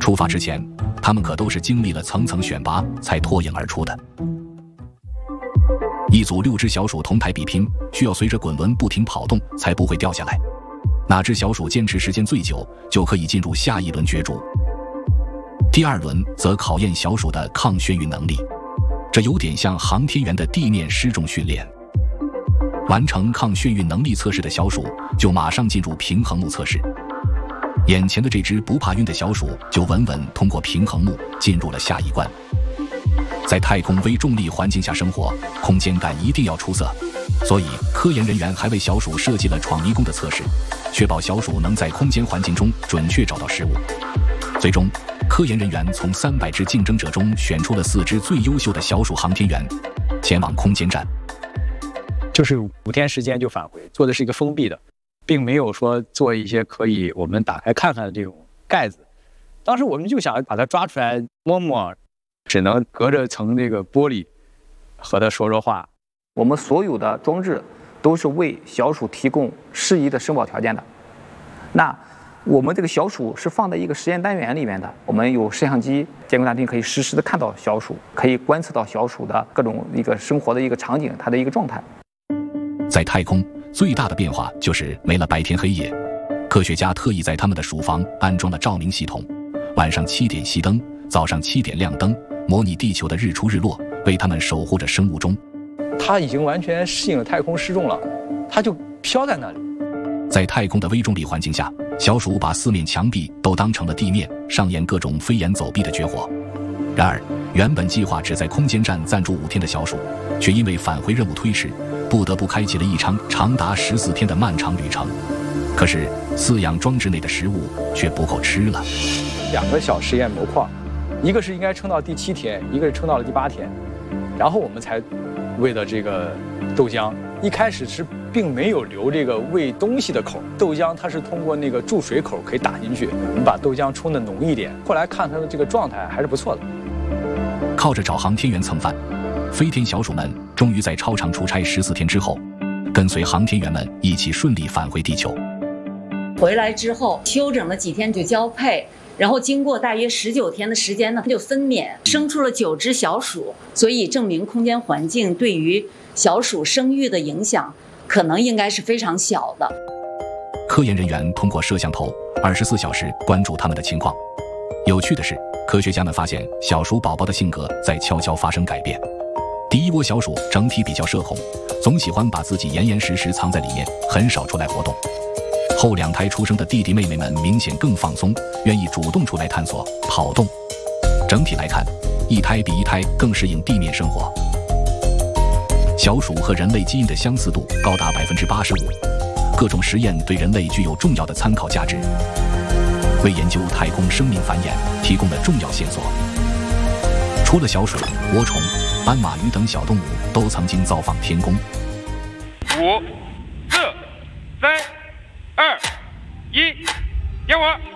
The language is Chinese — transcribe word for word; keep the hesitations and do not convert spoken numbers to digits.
出发之前，他们可都是经历了层层选拔才脱颖而出的。一组六只小鼠同台比拼，需要随着滚轮不停跑动，才不会掉下来。哪只小鼠坚持时间最久，就可以进入下一轮角逐。第二轮则考验小鼠的抗眩晕能力，这有点像航天员的地面失重训练。完成抗眩晕能力测试的小鼠就马上进入平衡木测试。眼前的这只不怕晕的小鼠就稳稳通过平衡木进入了下一关。在太空微重力环境下生活，空间感一定要出色，所以科研人员还为小鼠设计了闯迷宫的测试，确保小鼠能在空间环境中准确找到食物。最终，科研人员从三百只竞争者中选出了四只最优秀的小鼠航天员，前往空间站。 就是五天时间就返回，做的是一个封闭的，并没有说做一些可以我们打开看看的这种盖子。当时我们就想把它抓出来摸摸，只能隔着层这个玻璃和它说说话。 我们所有的装置都是为小鼠提供适宜的生保条件的。那我们这个小鼠是放在一个实验单元里面的，我们有摄像机、监控大厅，可以实时的看到小鼠，可以观测到小鼠的各种一个生活的一个场景，它的一个状态。 在太空，最大的变化就是没了白天黑夜。科学家特意在他们的鼠房安装了照明系统，晚上七点熄灯，早上七点亮灯，模拟地球的日出日落，为他们守护着生物钟。 它已经完全适应了太空失重了，它就飘在那里。 在太空的微重力环境下，小鼠把四面墙壁都当成了地面，上演各种飞檐走壁的绝活。然而，原本计划只在空间站暂住五天的小鼠，却因为返回任务推迟，不得不开启了一场长达十四天的漫长旅程。可是，饲养装置内的食物却不够吃了。 两个小实验模块，一个是应该撑到第七天，一个是撑到了第八天，然后我们才喂的这个豆浆。一开始是并没有留这个喂东西的口，豆浆它是通过那个注水口可以打进去，我们把豆浆冲得浓一点。后来看它的这个状态还是不错的。 靠着找航天员蹭饭，飞天小鼠们终于在超长出差十四天之后，跟随航天员们一起顺利返回地球。 回来之后休整了几天就交配，然后经过大约十九天的时间呢，就分娩，生出了九只小鼠。所以证明空间环境对于小鼠生育的影响，可能应该是非常小的。 科研人员通过摄像头二十四小时关注它们的情况。有趣的是，科学家们发现小鼠宝宝的性格在悄悄发生改变。第一窝小鼠整体比较社恐，总喜欢把自己严严实实藏在里面，很少出来活动。后两胎出生的弟弟妹妹们明显更放松，愿意主动出来探索、跑动。整体来看，一胎比一胎更适应地面生活。小鼠和人类基因的相似度高达百分之八十五，各种实验对人类具有重要的参考价值，为研究太空生命繁衍提供了重要线索。除了小鼠、涡虫、斑马鱼等小动物都曾经造访天宫。 五、四、三、二、一，点火！